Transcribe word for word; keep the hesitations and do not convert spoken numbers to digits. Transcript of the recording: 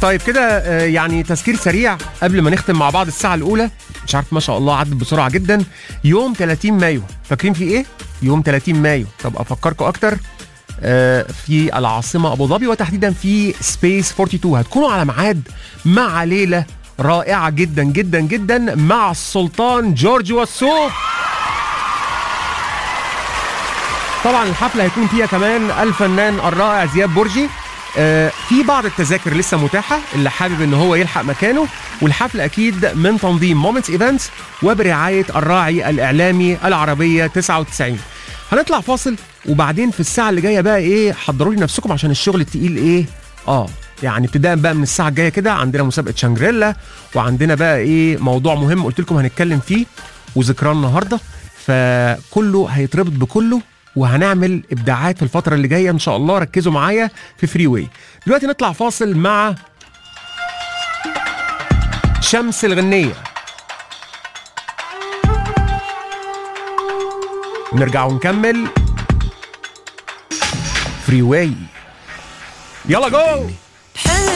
طيب كده آه، يعني تذكير سريع قبل ما نختم مع بعض الساعة الأولى. مش عارف ما شاء الله عدت بسرعة جدا. يوم ثلاثين مايو فاكرين في إيه؟ يوم ثلاثين مايو طب أفكركم أكتر. آه، في العاصمة أبو ظبي وتحديدا في سبيس اثنين وأربعين هتكونوا على ميعاد مع ليلة رائعة جدا جدا جدا مع السلطان جورج وسوف. طبعا الحفلة هيكون فيها كمان الفنان الرائع زياد برجي. آه، في بعض التذاكر لسه متاحة اللي حابب ان هو يلحق مكانه. والحفلة اكيد من تنظيم مومنتس ايفنتس وبرعاية الراعي الاعلامي العربية تسعة وتسعين. هنطلع فاصل وبعدين في الساعة اللي جاية بقى ايه حضروا لي نفسكم عشان الشغل التقيل ايه. اه يعني ابتداء بقى من الساعة الجاية كده عندنا مسابقة شانجريلا وعندنا بقى ايه موضوع مهم قلت لكم هنتكلم فيه وذكرى النهارده. فكله هيتربط بكله وهنعمل ابداعات في الفتره اللي جايه ان شاء الله. ركزوا معايا في فري واي. دلوقتي نطلع فاصل مع شمس الغنيه. نرجع ونكمل فري واي. يلا جو.